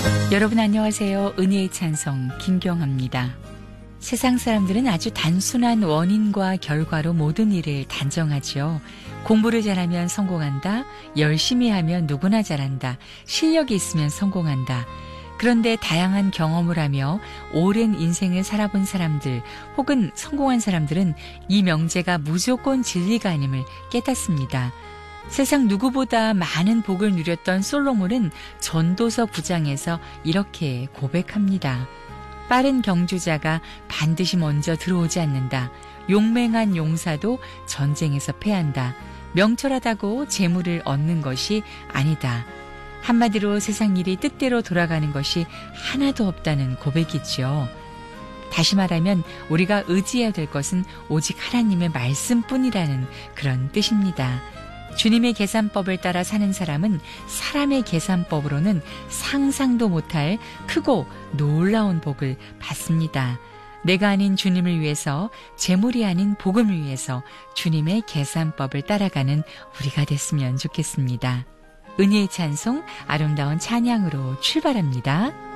여러분 안녕하세요. 은혜의 찬송 김경합니다. 세상 사람들은 아주 단순한 원인과 결과로 모든 일을 단정하지요. 공부를 잘하면 성공한다. 열심히 하면 누구나 잘한다. 실력이 있으면 성공한다. 그런데 다양한 경험을 하며 오랜 인생을 살아본 사람들 혹은 성공한 사람들은 이 명제가 무조건 진리가 아님을 깨닫습니다. 세상 누구보다 많은 복을 누렸던 솔로몬은 전도서 9장에서 이렇게 고백합니다. 빠른 경주자가 반드시 먼저 들어오지 않는다. 용맹한 용사도 전쟁에서 패한다. 명철하다고 재물을 얻는 것이 아니다. 한마디로 세상 일이 뜻대로 돌아가는 것이 하나도 없다는 고백이지요. 다시 말하면 우리가 의지해야 될 것은 오직 하나님의 말씀뿐이라는 그런 뜻입니다. 주님의 계산법을 따라 사는 사람은 사람의 계산법으로는 상상도 못할 크고 놀라운 복을 받습니다. 내가 아닌 주님을 위해서, 재물이 아닌 복음을 위해서 주님의 계산법을 따라가는 우리가 됐으면 좋겠습니다. 은혜의 찬송, 아름다운 찬양으로 출발합니다.